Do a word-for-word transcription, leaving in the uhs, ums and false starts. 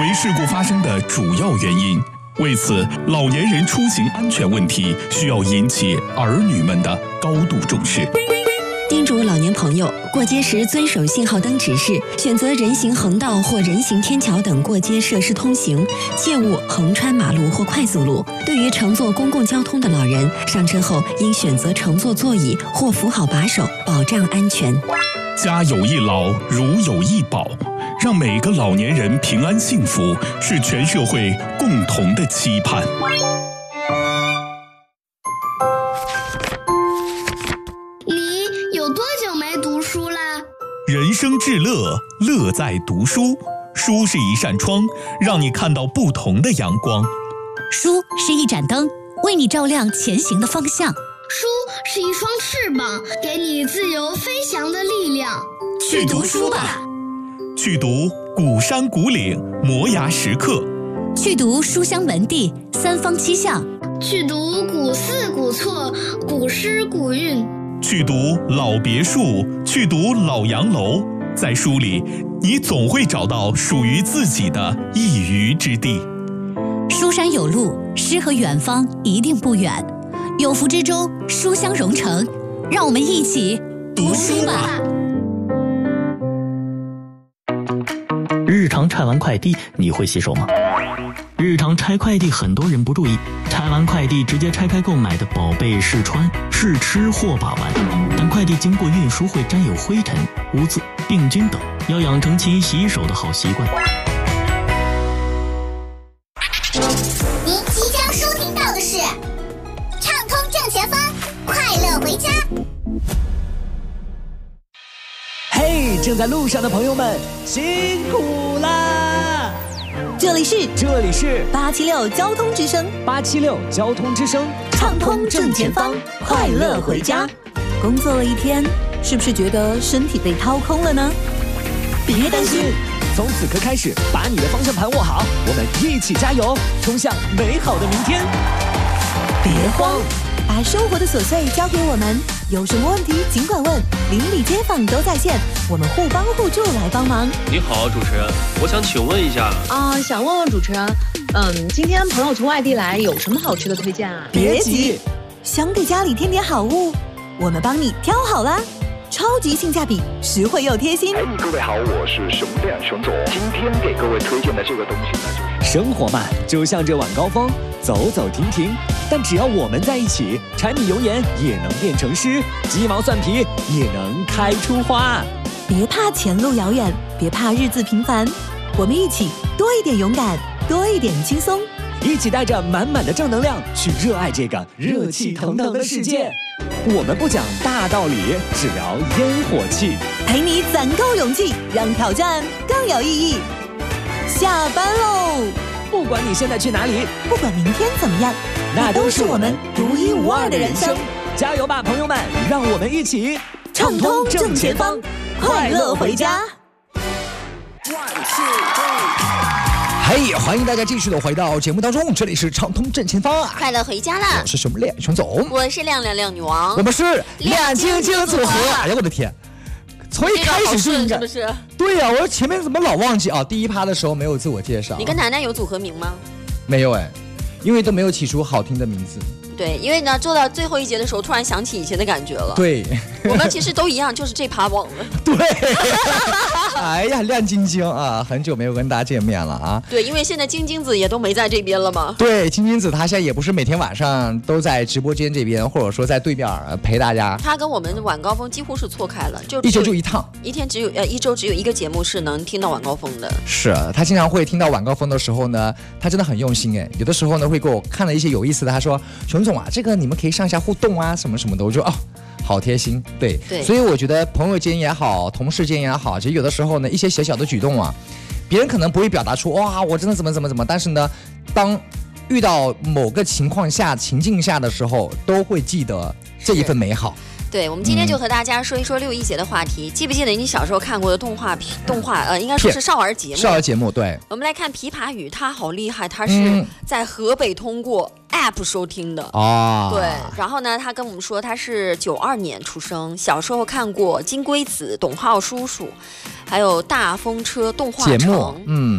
为事故发生的主要原因。为此，老年人出行安全问题需要引起儿女们的高度重视。 叮嘱老年朋友，过街时遵守信号灯指示，选择人行横道或人行天桥等过街设施通行，切勿横穿马路或快速路。对于乘坐公共交通的老人，上车后应选择乘坐座椅或扶好把手，保障安全。 家有一老，如有一宝，让每个老年人平安幸福，是全社会共同的期盼。人生至乐，乐在读书。书是一扇窗，让你看到不同的阳光。 书是一盏灯，为你照亮前行的方向。 书是一双翅膀，给你自由飞翔的力量。 去读书吧， 去读古山古岭，摩崖石刻； 去读书香门第，三方七巷； 去读古寺古厝，古诗古韵； 去读老别墅，去读老洋楼。在书里，你总会找到属于自己的一隅之地。 书山有路，诗和远方一定不远。有福之州，书香融成，让我们一起读书吧。 日常拆完快递，你会洗手吗？日常拆快递，很多人不注意，拆完快递直接拆开购买的宝贝试穿、试吃或把玩，但快递经过运输会沾有灰尘、污渍、病菌等，要养成勤洗手的好习惯。 您即将收听到的是畅通正前方，快乐回家。 嘿，正在路上的朋友们，辛苦啦！ 这里是这里是八七六交通之声， 八七六交通之声， 畅通正前方，快乐回家。工作了一天，是不是觉得身体被掏空了呢？ 别担心，从此刻开始，把你的方向盘握好，我们一起加油，冲向美好的明天。 别慌，把生活的琐碎交给我们，有什么问题尽管问，邻里街坊都在线，我们互帮互助来帮忙。 你好，主持人，我想请问一下啊、呃，想问问主持人，嗯，今天朋友从外地来，有什么好吃的推荐啊？ 别急，想给家里添点好物，我们帮你挑好啦。超级性价比，实惠又贴心。 哎，各位好，我是熊亮熊总。今天给各位推荐的这个东西呢，就是生活嘛，就像这晚高峰，走走停停。但只要我们在一起，柴米油盐也能变成诗，鸡毛蒜皮也能开出花。 别怕前路遥远，别怕日子平凡，我们一起多一点勇敢，多一点轻松， 一起带着满满的正能量去热爱这个热气腾腾的世界。我们不讲大道理，只聊烟火气， 陪你攒够勇气，让挑战更有意义。下班喽！ 不管你现在去哪里， 不管明天怎么样， 那都是我们独一无二的人生。加油吧，朋友们！让我们一起畅通正前方，快乐回家。 嘿，欢迎大家继续的回到节目当中，这里是畅通正前方， 快乐回家啦！ 我是熊亮熊总， 我是亮亮亮女王， 我们是亮晶晶组合。哎呀，我的天！从一开始就应该， 是不是？ 对呀、啊，我说前面怎么老忘记啊？第一趴的时候没有自我介绍。 你跟楠楠有组合名吗？ 没有哎，因为都没有起出好听的名字。 对，因为呢，做到最后一节的时候，突然想起以前的感觉了。 对， 我们其实都一样，就是这趴忘了。 对，哎呀，亮晶晶啊，很久没有跟大家见面了啊。 对，因为现在晶晶子也都没在这边了嘛。 对，晶晶子她现在也不是每天晚上都在直播间这边，或者说在对面陪大家。 她跟我们晚高峰几乎是错开了，就一周就一趟， 一天只有呃一周只有一个节目是能听到晚高峰的。 是，她经常会听到晚高峰的时候呢，她真的很用心哎，有的时候呢会给我看了一些有意思的，她说熊总啊，这个你们可以上下互动啊，什么什么的，我就哦。好贴心，对， 对， 所以我觉得朋友间也好，同事间也好，其实有的时候呢，一些小小的举动啊，别人可能不会表达出哇，我真的怎么怎么怎么，但是呢，当遇到某个情况下、情境下的时候，都会记得这一份美好。 对，我们今天就和大家说一说六一节的话题。嗯、记不记得你小时候看过的动画片？动画呃，应该说是少儿节目。 少儿节目，对。 我们来看《琵琶语》，它好厉害，它是在河北通过 App 收听的。 哦、 嗯。对，然后呢，他跟我们说他是九二年出生，小时候看过《金龟子》《董浩叔叔》，还有《大风车》动画城。 节目，嗯。